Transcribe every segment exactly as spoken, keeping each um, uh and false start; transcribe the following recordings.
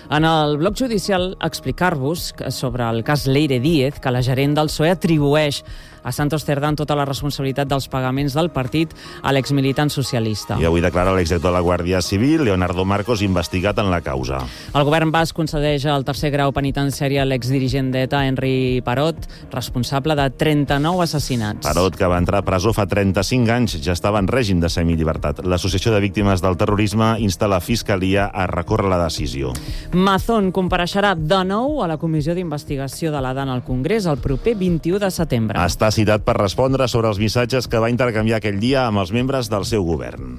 En el bloc judicial explicar-vos sobre el cas Leire Díez, que la gerent del P S O E atribueix a Santos Cerdán tota la responsabilitat dels pagaments del partit a l'exmilitant socialista. I avui declara l'exdirector de la Guàrdia Civil, Leonardo Marcos, investigat en la causa. El govern basc concedeix el tercer grau penitenciari a l'exdirigent d'ETA, Henri Parot, responsable de trenta-nou assassinats. Parot, que va entrar a presó fa trenta-cinc anys, ja estava en règim de semillibertat. L'Associació de Víctimes del Terrorisme insta la Fiscalia a recórrer la decisió. Mazón compareixerà de nou a la comissió d'investigació de l'A D A en al Congrés el proper vint-i-u de setembre. Està citat per respondre sobre els missatges que va intercanviar aquell dia amb els membres del seu govern.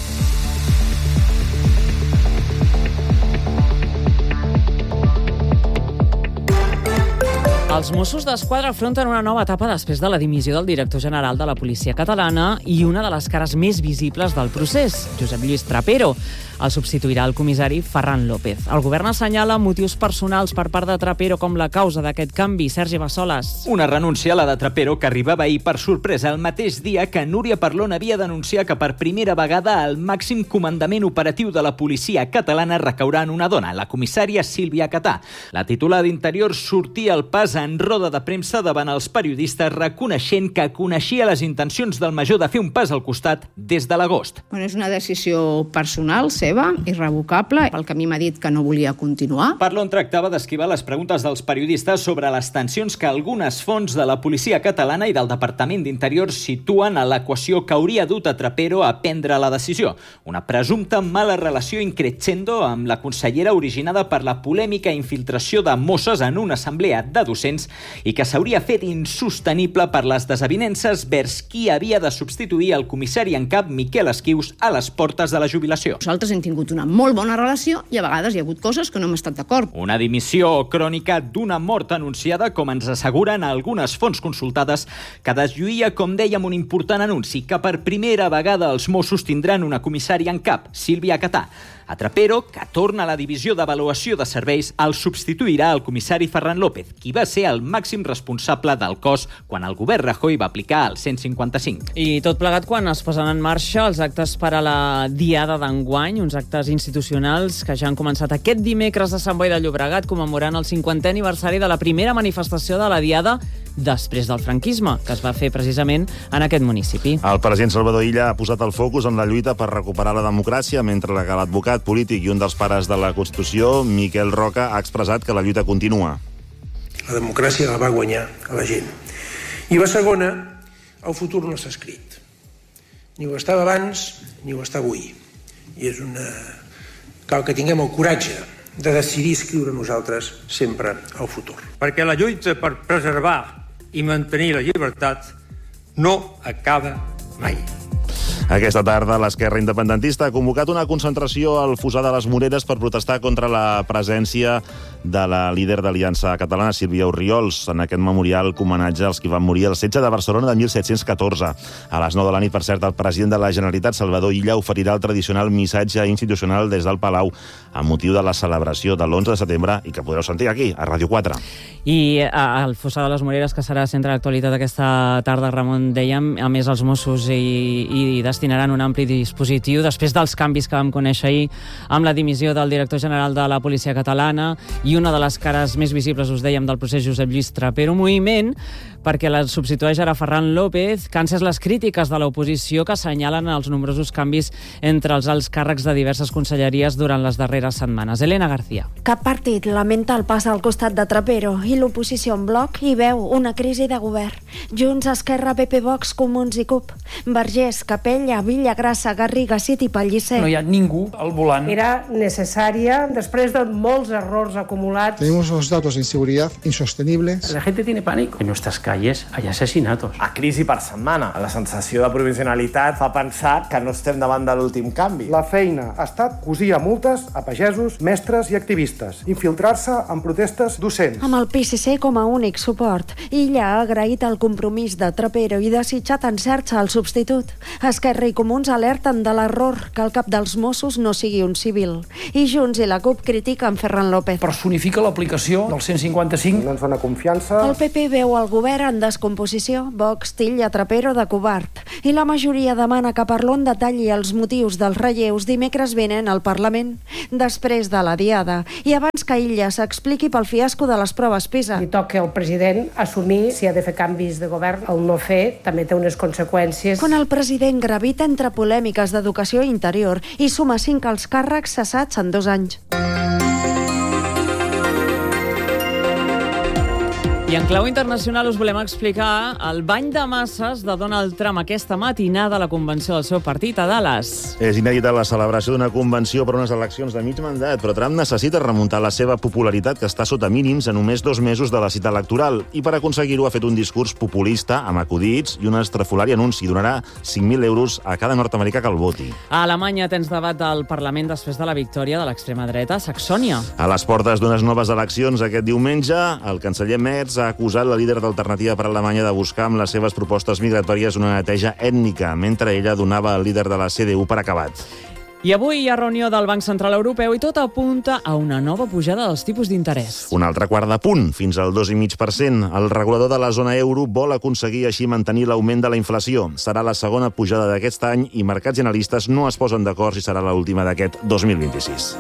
Els Mossos d'Esquadra afronten una nova etapa després de la dimissió del director general de la policia catalana i una de les cares més visibles del procés, Josep Lluís Trapero. El substituirà el comissari Ferran López. El govern assenyala motius personals per part de Trapero com la causa d'aquest canvi. Sergi Bassoles. Una renúncia, la de Trapero, que arribava ahir per sorpresa el mateix dia que Núria Parlon havia d'anunciar que per primera vegada el màxim comandament operatiu de la policia catalana recaurà en una dona, la comissària Sílvia Catà. La titular d'Interior sortia al pas en roda de premsa davant els periodistes reconeixent que coneixia les intencions del major de fer un pas al costat des de l'agost. Bueno, és una decisió personal, seva, irrevocable, pel que a mi m'ha dit que no volia continuar. Parlon tractava d'esquivar les preguntes dels periodistes sobre les tensions que algunes fonts de la policia catalana i del Departament d'Interior situen a l'equació que hauria dut a Trapero a prendre la decisió. Una presumpta mala relació increscendo amb la consellera originada per la polèmica infiltració de Mosses en una assemblea de docents i que s'hauria fet insostenible per les desavinences vers qui havia de substituir el comissari en cap Miquel Esquius a les portes de la jubilació. Nosaltres hem tingut una molt bona relació i a vegades hi ha hagut coses que no hem estat d'acord. Una dimissió crònica d'una mort anunciada, com ens asseguren algunes fonts consultades, que deslluïa, com dèiem, un important anunci, que per primera vegada els Mossos tindran una comissària en cap, Sílvia Catà. A Trapero, que torna a la divisió d'avaluació de serveis, el substituirà el comissari Ferran López, qui va ser el màxim responsable del cos quan el govern Rajoy va aplicar el cent cinquanta-cinc. I tot plegat quan es posen en marxa els actes per a la Diada d'enguany, uns actes institucionals que ja han començat aquest dimecres a Sant Boi de Llobregat, commemorant el cinquantè aniversari de la primera manifestació de la Diada després del franquisme, que es va fer precisament en aquest municipi. El president Salvador Illa ha posat el focus en la lluita per recuperar la democràcia, mentre que l'advocat polític i un dels pares de la Constitució, Miquel Roca, ha expressat que la lluita continua. La democràcia la va guanyar a la gent. I la segona, el futur no s'ha escrit. Ni ho estava abans, ni ho està avui. I és una... Cal que tinguem el coratge de decidir escriure nosaltres sempre el futur. Perquè la lluita per preservar i mantenir la llibertat no acaba mai. Aquesta tarda, l'esquerra independentista ha convocat una concentració al Fossar de les Moreres per protestar contra la presència de la líder d'Aliança Catalana, Sílvia Orriols, en aquest memorial que homenatja als qui van morir al setge de Barcelona de mil set-cents catorze. A les nou de la nit, per cert, el president de la Generalitat, Salvador Illa, oferirà el tradicional missatge institucional des del Palau amb motiu de la celebració de l'onze de setembre i que podreu sentir aquí, a Ràdio quatre. I al Fossar de les Moreres, que serà centre d'actualitat aquesta tarda, Ramon, dèiem, a més els Mossos i, i destinaran un ampli dispositiu després dels canvis que vam conèixer ahir amb la dimissió del director general de la policia catalana i una de les cares més visibles, us dèiem, del procés, Josep Lluís Trapero, moviment perquè la substitueix ara Ferran López, que han encès les crítiques de l'oposició que assenyalen els nombrosos canvis entre els alts càrrecs de diverses conselleries durant les darreres setmanes. Elena García. Cap partit lamenta el pas al costat de Trapero i l'oposició en bloc hi veu una crisi de govern. Junts, Esquerra, P P, Vox, Comuns i CUP. Vergés, Capella, Villagrassa, Garriga, Cid i Pellicer. No hi ha ningú al volant. Era necessària després de molts errors acumulats. Tenemos los datos de inseguridad insostenibles. La gente tiene pánico. En nuestras calles hay asesinatos. A crisi per setmana. La sensació de provisionalitat fa pensar que no estem davant de l'últim canvi. La feina ha estat cosir a multes a pagesos, mestres i activistes, infiltrar-se en protestes docents. Amb el P S C com a únic suport, Illa ha agraït el compromís de Trapero i desitjat encerts al substitut. Esquerra Esquerra i Comuns alerten de l'error que el cap dels Mossos no sigui un civil. I Junts i la CUP critiquen Ferran López. Personifica l'aplicació del cent cinquanta-cinc. No ens dona confiança. El P P veu el govern en descomposició. Vox titlla Trapero de covard. I la majoria demana que Parlon detalli els motius dels relleus dimecres vinent al Parlament, després de la diada. I abans que Illa s'expliqui pel fiasco de les proves PISA. Li toca al president assumir si ha de fer canvis de govern. El no fer també té unes conseqüències. Quan el president gravita entre polèmiques d'educació i interior i suma cinc als càrrecs cessats en dos anys. I en clau internacional us volem explicar el bany de masses de Donald Trump aquesta matinada a la convenció del seu partit a Dallas. És inèdita la celebració d'una convenció per unes eleccions de mig mandat, però Trump necessita remuntar la seva popularitat, que està sota mínims a només dos mesos de la cita electoral, i per aconseguir-ho ha fet un discurs populista amb acudits i un estrafolari anunci. Donarà cinc mil euros a cada nord-americà que el voti. A Alemanya tens debat del Parlament després de la victòria de l'extrema dreta a Saxònia. A les portes d'unes noves eleccions aquest diumenge, el canceller Merz ha acusat la líder d'Alternativa per Alemanya de buscar amb les seves propostes migratòries una neteja ètnica, mentre ella donava al líder de la C D U per acabat. I avui hi ha reunió del Banc Central Europeu i tot apunta a una nova pujada dels tipus d'interès. Un altre quart de punt, fins al dos coma cinc per cent. El regulador de la zona euro vol aconseguir així mantenir l'augment de la inflació. Serà la segona pujada d'aquest any i mercats i analistes no es posen d'acord si serà l'última d'aquest dos mil vint-i-sis.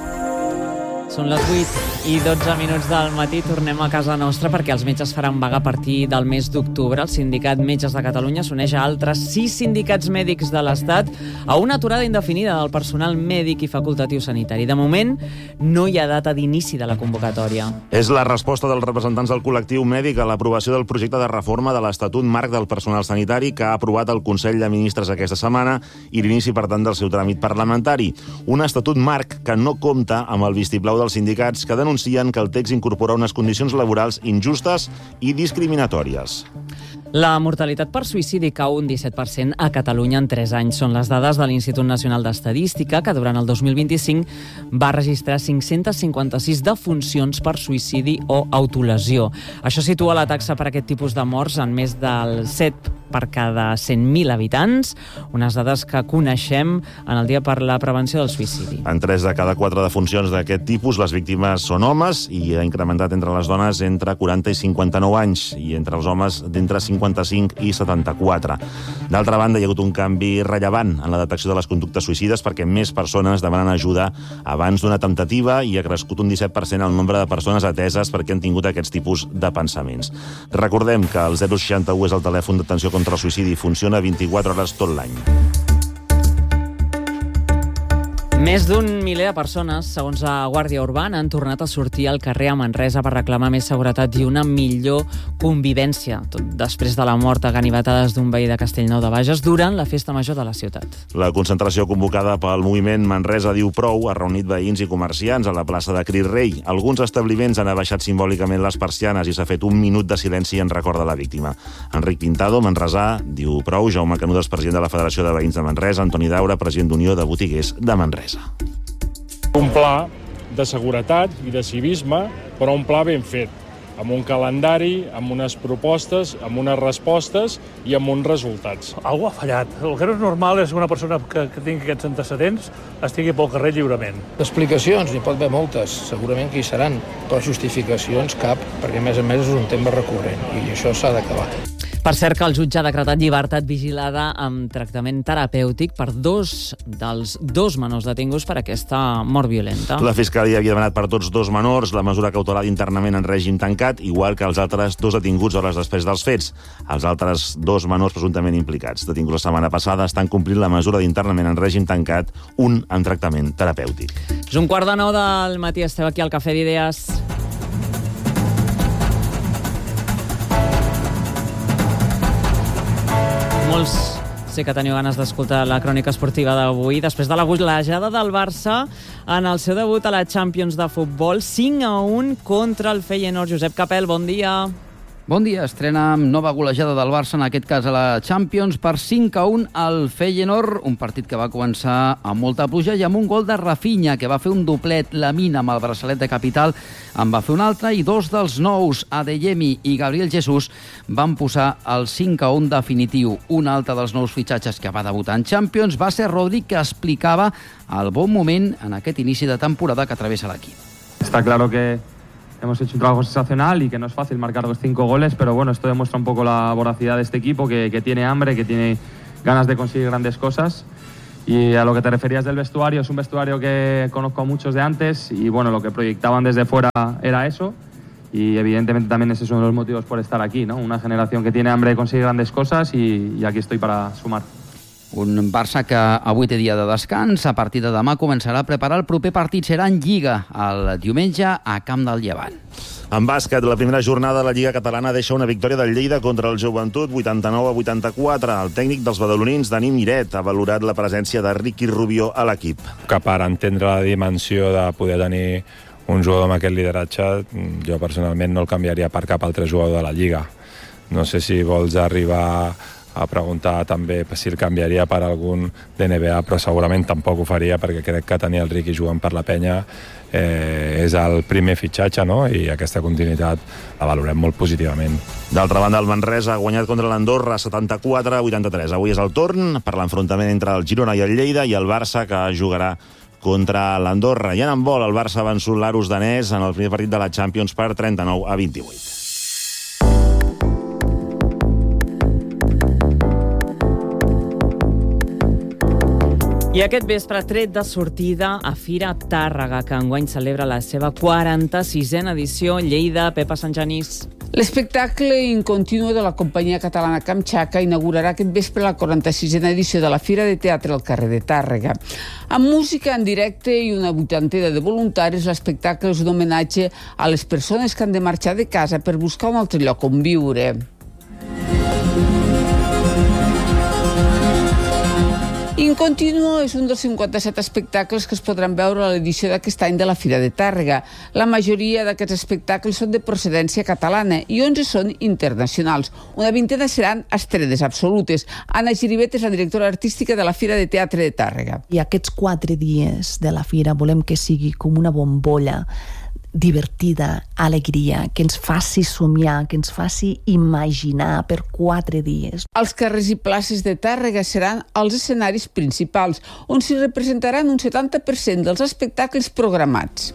Són les vuit i dotze minuts del matí. Tornem a casa nostra perquè els metges faran vaga a partir del mes d'octubre. El Sindicat Metges de Catalunya s'uneix a altres sis sindicats mèdics de l'Estat a una aturada indefinida del personal mèdic i facultatiu sanitari. De moment, no hi ha data d'inici de la convocatòria. És la resposta dels representants del col·lectiu mèdic a l'aprovació del projecte de reforma de l'Estatut Marc del Personal Sanitari que ha aprovat el Consell de Ministres aquesta setmana i l'inici, per tant, del seu tràmit parlamentari. Un Estatut Marc que no compta amb el vistiplau dels sindicats, que denuncien que el text incorpora unes condicions laborals injustes i discriminatòries. La mortalitat per suïcidi cau un disset per cent a Catalunya en tres anys. Són les dades de l'Institut Nacional d'Estadística, que durant el dos mil vint-i-cinc va registrar cinc-cents cinquanta-sis defuncions per suïcidi o autolesió. Això situa la taxa per aquest tipus de morts en més del set per cada cent mil habitants, unes dades que coneixem en el Dia per la Prevenció del Suïcidi. En tres de cada quatre defuncions d'aquest tipus, les víctimes són homes i ha incrementat entre les dones entre quaranta i cinquanta-nou anys i entre els homes d'entre cinquanta-cinc i setanta-quatre. D'altra banda, hi ha hagut un canvi rellevant en la detecció de les conductes suïcides perquè més persones demanen ajuda abans d'una temptativa i ha crescut un disset per cent el nombre de persones ateses perquè han tingut aquests tipus de pensaments. Recordem que el zero seixanta-u és el telèfon d'atenció contra el suïcidi i funciona vint-i-quatre hores tot l'any. Més d'un miler de persones, segons la Guàrdia Urbana, han tornat a sortir al carrer a Manresa per reclamar més seguretat i una millor convivència, tot després de la mort a ganivetades d'un veí de Castellnou de Bages durant la festa major de la ciutat. La concentració convocada pel moviment Manresa Diu Prou ha reunit veïns i comerciants a la plaça de Crit Rei. Alguns establiments han abaixat simbòlicament les persianes i s'ha fet un minut de silenci en record de la víctima. Enric Pintado, manresà, Diu Prou, Jaume Canudes, president de la Federació de Veïns de Manresa, Antoni Daura, president d'Unió de Botiguers de Manresa. Un pla de seguretat i de civisme, però un pla ben fet, amb un calendari, amb unes propostes, amb unes respostes i amb uns resultats. Algú ha fallat. El que no és normal és que una persona que, que tingui aquests antecedents estigui pel carrer lliurement. Explicacions, n'hi pot haver moltes, segurament que hi seran, però justificacions cap, perquè a més a més és un tema recurrent i això s'ha d'acabar. Per cert, que el jutge ha decretat llibertat vigilada amb tractament terapèutic per dos dels dos menors detinguts per aquesta mort violenta. La Fiscalia havia demanat per tots dos menors la mesura cautelar d'internament en règim tancat, igual que els altres dos detinguts hores després dels fets. Els altres dos menors presumptament implicats, detinguts la setmana passada, estan complint la mesura d'internament en règim tancat, un en tractament terapèutic. És un quart de nou del matí, esteu aquí al Cafè d'Idees. Molts sé que teniu ganes d'escoltar la crònica esportiva d'avui. Després de la golejada del Barça en el seu debut a la Champions de futbol, cinc a un contra el Feyenoord. Josep Capel, bon dia. Bon dia. Estrena amb nova golejada del Barça, en aquest cas a la Champions, per cinc a un al Feyenoord, un partit que va començar amb molta pluja i amb un gol de Rafinha, que va fer un doblet. Lamine, amb el braçalet de capital, en va fer un altre, i dos dels nous, Adeyemi i Gabriel Jesús, van posar el cinc a un definitiu. Un altre dels nous fitxatges que va debutar en Champions va ser Rodri, que explicava el bon moment en aquest inici de temporada que travessa l'equip. Está claro que hemos hecho un trabajo sensacional y que no es fácil marcar los cinco goles, pero bueno, esto demuestra un poco la voracidad de este equipo, que, que tiene hambre, que tiene ganas de conseguir grandes cosas. Y a lo que te referías del vestuario, es un vestuario que conozco a muchos de antes y bueno, lo que proyectaban desde fuera era eso. Y evidentemente también ese es uno de los motivos por estar aquí, ¿no? Una generación que tiene hambre de conseguir grandes cosas y, y aquí estoy para sumar. Un Barça que avui té dia de descans. A partir de demà començarà a preparar el proper partit. Serà en Lliga, el diumenge, a Camp del Llevant. En bàsquet, la primera jornada de la Lliga Catalana deixa una victòria del Lleida contra el Joventut, vuitanta-nou a vuitanta-quatre. El tècnic dels badalonins, Dani Miret, ha valorat la presència de Ricky Rubio a l'equip. Que per entendre la dimensió de poder tenir un jugador amb aquest lideratge, jo personalment no el canviaria per cap altre jugador de la Lliga. No sé si vols arribar a preguntar també si el canviaria per algun d'N B A, però segurament tampoc ho faria, perquè crec que tenir el Ricky jugant per la penya eh, és el primer fitxatge, no? I aquesta continuïtat la valorem molt positivament. D'altra banda, el Manresa ha guanyat contra l'Andorra setanta-quatre a vuitanta-tres. Avui és el torn per l'enfrontament entre el Girona i el Lleida, i el Barça, que jugarà contra l'Andorra. I en handbol, el Barça ha vençut l'Arus danès en el primer partit de la Champions per trenta-nou a vint-i-vuit. I aquest vespre, tret de sortida a Fira Tàrrega, que enguany celebra la seva quaranta-sisena edició. Lleida, Pepa Santgenís. L'espectacle in continu de la companyia catalana Kamchatka inaugurarà aquest vespre la quaranta-sisena edició de la Fira de Teatre al carrer de Tàrrega. Amb música en directe i una vuitantena de voluntaris, l'espectacle és un homenatge a les persones que han de marxar de casa per buscar un altre lloc on viure. In Continuo és un dels cinquanta-set espectacles que es podran veure a l'edició d'aquest any de la Fira de Tàrrega. La majoria d'aquests espectacles són de procedència catalana i onze són internacionals. Una vintena seran estrenes absolutes. Anna Giribet és la directora artística de la Fira de Teatre de Tàrrega. I aquests quatre dies de la Fira volem que sigui com una bombolla divertida, alegria, que ens faci somiar, que ens faci imaginar per quatre dies. Els carrers i places de Tàrrega seran els escenaris principals, on s'hi representaran un setanta per cent dels espectacles programats.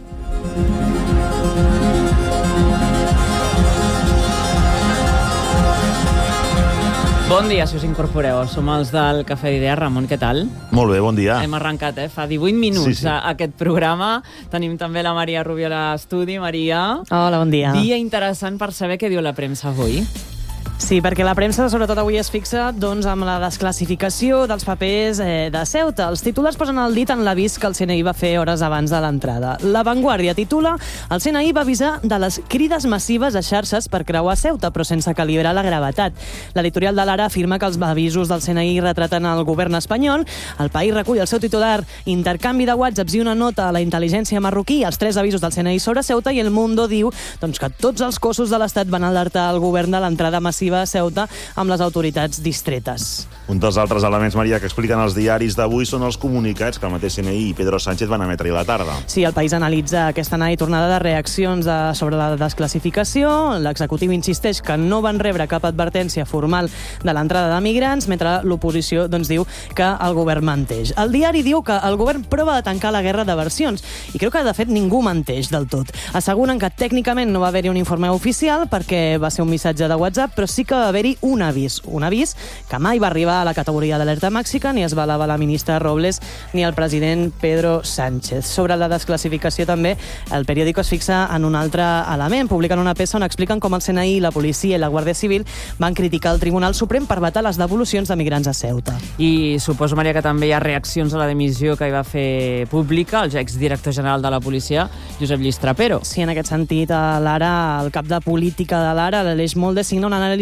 Bon dia, si us incorporeu. Som els del Cafè d'Idea. Ramon, què tal? Molt bé, bon dia. Hem arrencat, eh? Fa divuit minuts sí, sí. A aquest programa. Tenim també la Maria Rubio a l'estudi. Maria. Hola, bon dia. Dia interessant per saber què diu la premsa avui. Sí, perquè la premsa sobretot avui es fixa doncs, amb la desclassificació dels papers eh, de Ceuta. Els titulars posen el dit en l'avís que el C N I va fer hores abans de l'entrada. La Vanguardia titula: el C N I va avisar de les crides massives a xarxes per creuar Ceuta, però sense calibrar la gravetat. L'editorial de l'Ara afirma que els avisos del C N I retraten el govern espanyol. El País recull el seu titular: intercanvi de whatsapps i una nota a la intel·ligència marroquí, els tres avisos del C N I sobre Ceuta, i El Mundo diu doncs, que tots els cossos de l'Estat van alertar el govern de l'entrada massiva a Ceuta amb les autoritats distretes. Un dels altres elements, Maria, que expliquen els diaris d'avui són els comunicats que el mateix C N I i Pedro Sánchez van emetre a la tarda. Sí, el País analitza aquesta anada i tornada de reaccions de, sobre la desclassificació. L'executiu insisteix que no van rebre cap advertència formal de l'entrada de migrants, mentre l'oposició doncs, diu que el govern menteix. El diari diu que el govern prova de tancar la guerra de versions i creu que, de fet, ningú menteix del tot. Asseguren que tècnicament no va haver-hi un informe oficial perquè va ser un missatge de WhatsApp, però sí que va haver-hi un avís, un avís que mai va arribar a la categoria d'alerta màxica, ni es va elevar la ministra Robles ni el president Pedro Sánchez. Sobre la desclassificació també, el periòdico es fixa en un altre element. Publiquen una peça on expliquen com el C N I, la policia i la Guàrdia Civil van criticar el Tribunal Suprem per vetar les devolucions de migrants a Ceuta. I suposo, Maria, que també hi ha reaccions a la dimissió que hi va fer pública el exdirector general de la policia, Josep Lluís Trapero. Sí, en aquest sentit, a l'Ara, el cap de política de l'Ara, l'Aleix Molde, signa una anàlisi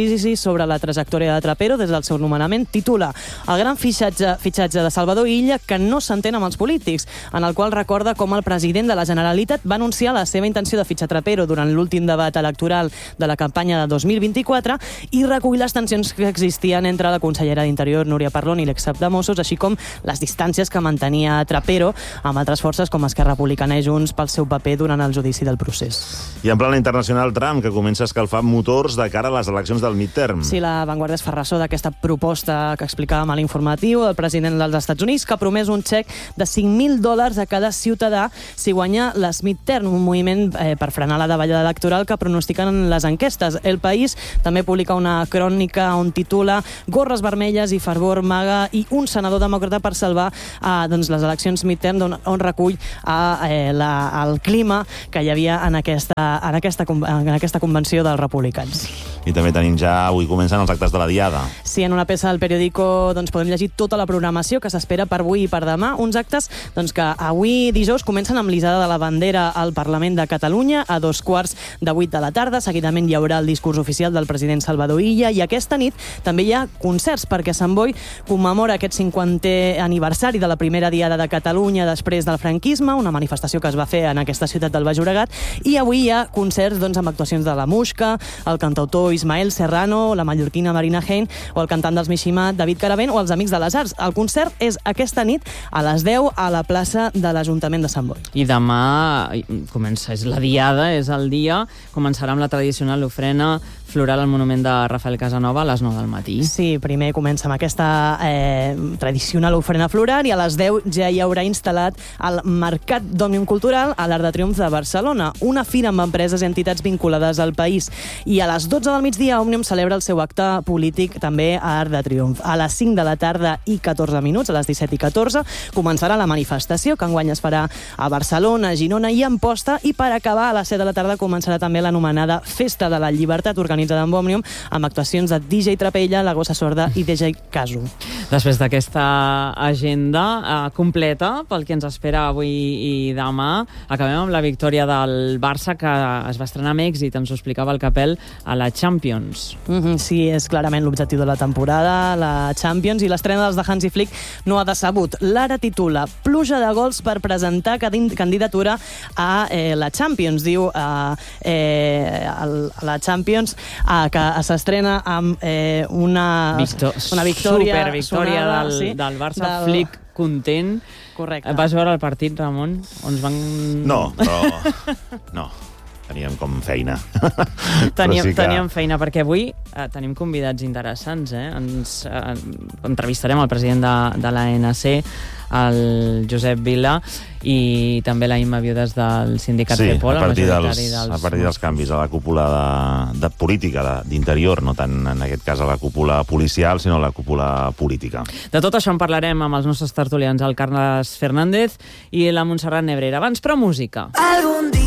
anàlisi sobre la trajectòria de Trapero des del seu nomenament. Titula El gran fitxatge, fitxatge de Salvador Illa que no s'entén amb els polítics, en el qual recorda com el president de la Generalitat va anunciar la seva intenció de fitxar Trapero durant l'últim debat electoral de la campanya de dos mil vint-i-quatre i recull les tensions que existien entre la consellera d'Interior, Núria Parlon, i l'excap de Mossos, així com les distàncies que mantenia Trapero amb altres forces com Esquerra Republicana i Junts pel seu paper durant el judici del procés. I en plana internacional, Trump, que comença a escalfar motors de cara a les eleccions del midterm. Sí, la Vanguardia es fa ressò d'aquesta proposta que explicàvem a l'informatiu del president dels Estats Units, que ha promès un xec de cinc mil dòlars a cada ciutadà si guanya les midterm, un moviment eh, per frenar la davallada electoral que pronostiquen les enquestes. El País també publica una crònica on titula Gorres vermelles i fervor maga i un senador demòcrata per salvar eh, doncs, les eleccions midterm, on, on recull eh, eh, la, el clima que hi havia en aquesta, en, aquesta, en aquesta convenció dels republicans. I també tenim ja, avui comencen els actes de la Diada. Sí, en una peça del periòdico doncs, podem llegir tota la programació que s'espera per avui i per demà. Uns actes doncs, que avui dijous comencen amb l'isada de la bandera al Parlament de Catalunya a dos quarts de vuit de la tarda. Seguidament hi haurà el discurs oficial del president Salvador Illa i aquesta nit també hi ha concerts perquè Sant Boi commemora aquest cinquantè aniversari de la primera Diada de Catalunya després del franquisme, una manifestació que es va fer en aquesta ciutat del Baix Llobregat, i avui hi ha concerts doncs, amb actuacions de la Muixca, el cantautor Ismael Serrano, la mallorquina Marina Hein o el cantant dels Mishima David Caravent o els Amics de les Arts. El concert és aquesta nit a les deu a la plaça de l'Ajuntament de Sant Boi. I demà comença, és la Diada, és el dia, començarà amb la tradicional ofrena floral al monument de Rafael Casanova a les nou del matí. Sí, primer comença amb aquesta eh, tradicional ofrena floral i a les deu ja hi haurà instal·lat el Mercat d'Òmnium Cultural a l'Arc de Triomf de Barcelona, una fira amb empreses i entitats vinculades al país. I a les dotze del migdia Òmnium celebra el seu acte polític també a Arc de Triomf. A les cinc de la tarda i catorze minuts, a les disset i catorze, començarà la manifestació que enguany es farà a Barcelona, a Girona i a Amposta, i per acabar a les set de la tarda començarà també l'anomenada Festa de la Llibertat, organitzada amb Òmnium, amb actuacions de D J Trapella, La Gossa Sorda i D J Casu. Després d'aquesta agenda eh, completa pel que ens espera avui i demà, acabem amb la victòria del Barça, que es va estrenar amb èxit, ens ho explicava el Capel, a la Champions. Mm-hmm, sí, és clarament l'objectiu de la temporada, la Champions, i l'estrena dels de Hansi Flick no ha decebut. L'Ara titula Pluja de gols per presentar candidatura a eh, la Champions. Diu eh, eh, la Champions Ah, que s'estrena amb eh, una, Victor, una victòria, super victòria sonada, del, sí, del Barça, del... Flick content. Correcte. Vas veure el partit, Ramon? On es van... No, però... No. Teníem com feina. Teníem, sí que... teníem feina, perquè avui eh, tenim convidats interessants. Eh? Ens eh, entrevistarem el president de, de l'A N C, el Josep Vila, i també la Imma Viudes del sindicat sí, Repol, a partir, dels, dels... a partir dels canvis a la cúpula de, de política, d'interior, no tant en aquest cas a la cúpula policial, sinó a la cúpula política. De tot això en parlarem amb els nostres tertulians, el Carles Fernández i la Montserrat Nebrera. Abans, però, música. Algun dia